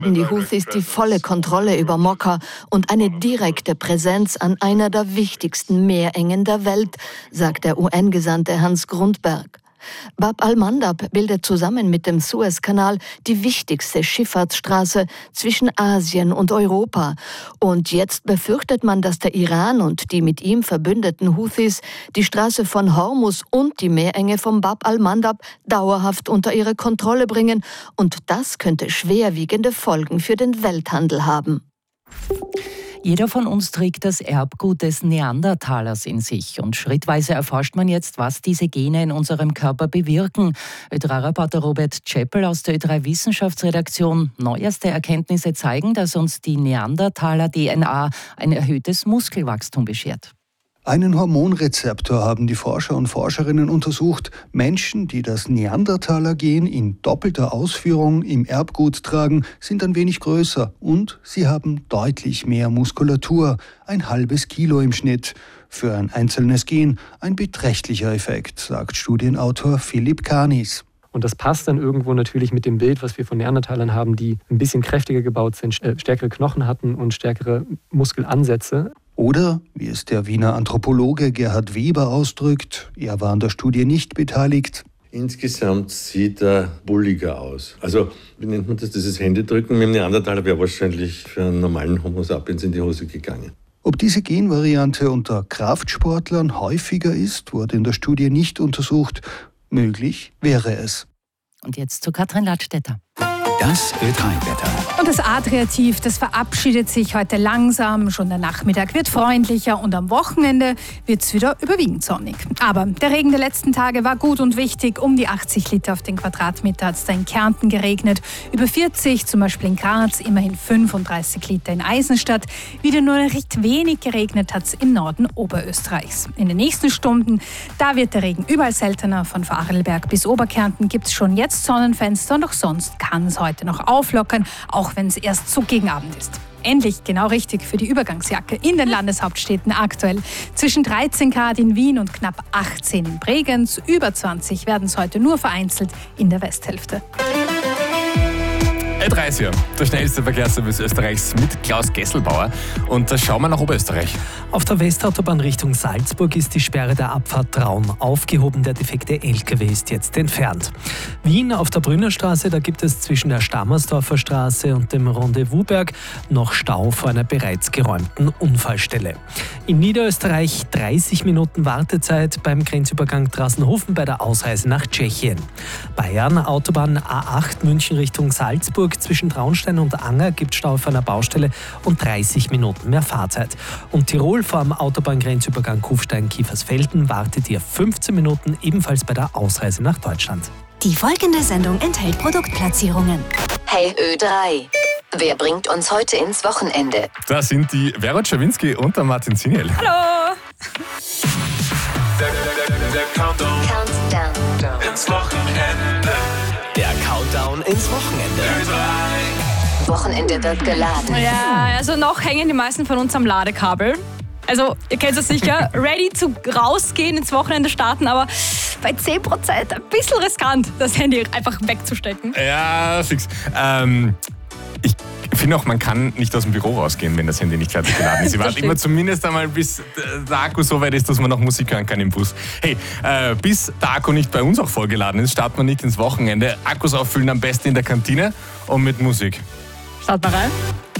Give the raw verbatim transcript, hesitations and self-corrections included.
Die Houthis die volle Kontrolle über Mokka und eine direkte Präsenz an einer der wichtigsten Meerengen der Welt, sagt der U N-Gesandte Hans Grundberg. Bab al-Mandab bildet zusammen mit dem Suezkanal die wichtigste Schifffahrtsstraße zwischen Asien und Europa. Und jetzt befürchtet man, dass der Iran und die mit ihm verbündeten Houthis die Straße von Hormuz und die Meerenge von Bab al-Mandab dauerhaft unter ihre Kontrolle bringen. Und das könnte schwerwiegende Folgen für den Welthandel haben. Jeder von uns trägt das Erbgut des Neandertalers in sich. Und schrittweise erforscht man jetzt, was diese Gene in unserem Körper bewirken. Ö drei Reporter Robert Czeppel aus der Ö drei Wissenschaftsredaktion. Neueste Erkenntnisse zeigen, dass uns die Neandertaler-D N A ein erhöhtes Muskelwachstum beschert. Einen Hormonrezeptor haben die Forscher und Forscherinnen untersucht. Menschen, die das Neandertaler-Gen in doppelter Ausführung im Erbgut tragen, sind ein wenig größer und sie haben deutlich mehr Muskulatur, ein halbes Kilo im Schnitt. Für ein einzelnes Gen ein beträchtlicher Effekt, sagt Studienautor Philipp Kanis. Und das passt dann irgendwo natürlich mit dem Bild, was wir von Neandertalern haben, die ein bisschen kräftiger gebaut sind, stärkere Knochen hatten und stärkere Muskelansätze. Oder, wie es der Wiener Anthropologe Gerhard Weber ausdrückt, er war an der Studie nicht beteiligt. Insgesamt sieht er bulliger aus. Also, wie nennt man das, dieses Händedrücken mit dem Neandertaler wäre wahrscheinlich für einen normalen Homo sapiens in die Hose gegangen. Ob diese Genvariante unter Kraftsportlern häufiger ist, wurde in der Studie nicht untersucht. Möglich wäre es. Und jetzt zu Katrin Ladstätter. Das Ö drei Wetter. Und das Adriativ, das verabschiedet sich heute langsam. Schon der Nachmittag wird freundlicher und am Wochenende wird es wieder überwiegend sonnig. Aber der Regen der letzten Tage war gut und wichtig. Um die achtzig Liter auf den Quadratmeter hat es da in Kärnten geregnet. Über vierzig, zum Beispiel in Graz, immerhin fünfunddreißig Liter in Eisenstadt. Wieder nur recht wenig geregnet hat es im Norden Oberösterreichs. In den nächsten Stunden, da wird der Regen überall seltener. Von Vorarlberg bis Oberkärnten gibt es schon jetzt Sonnenfenster und auch sonst kann es heute noch auflockern, auch wenn es erst so gegen Abend ist. Endlich genau richtig für die Übergangsjacke in den Landeshauptstädten aktuell. Zwischen dreizehn Grad in Wien und knapp achtzehn in Bregenz. Über zwanzig werden es heute nur vereinzelt in der Westhälfte. Ö drei ist hier, der schnellste Verkehrsservice Österreichs mit Klaus Gesselbauer. Und da schauen wir nach Oberösterreich. Auf der Westautobahn Richtung Salzburg ist die Sperre der Abfahrt Traun aufgehoben. Der defekte L K W ist jetzt entfernt. Wien auf der Brünnerstraße, da gibt es zwischen der Stammersdorfer Straße und dem Rendezvousberg noch Stau vor einer bereits geräumten Unfallstelle. In Niederösterreich dreißig Minuten Wartezeit beim Grenzübergang Trassenhofen bei der Ausreise nach Tschechien. Bayern, Autobahn A acht München Richtung Salzburg. Zwischen Traunstein und Anger gibt Stau auf einer Baustelle und dreißig Minuten mehr Fahrzeit. Und Tirol vor dem Autobahngrenzübergang Kufstein-Kiefersfelden wartet ihr fünfzehn Minuten ebenfalls bei der Ausreise nach Deutschland. Die folgende Sendung enthält Produktplatzierungen. Hey Ö drei, wer bringt uns heute ins Wochenende? Da sind die Vera Czawinski und der Martin Ziniel. Hallo! Der, der, der, der Countdown. Countdown ins Wochenende. Der Countdown ins Wochenende. Ö drei. Wochenende wird geladen. Ja, also noch hängen die meisten von uns am Ladekabel. Also, ihr kennt es sicher, ready zu rausgehen, ins Wochenende starten, aber bei zehn Prozent ein bisschen riskant, das Handy einfach wegzustecken. Ja, fix. Ähm, ich finde auch, man kann nicht aus dem Büro rausgehen, wenn das Handy nicht fertig geladen ist. Ich warte immer zumindest einmal, bis der Akku so weit ist, dass man noch Musik hören kann im Bus. Hey, äh, bis der Akku nicht bei uns auch vollgeladen ist, startet man nicht ins Wochenende. Akkus auffüllen am besten in der Kantine und mit Musik. Schaut mal rein.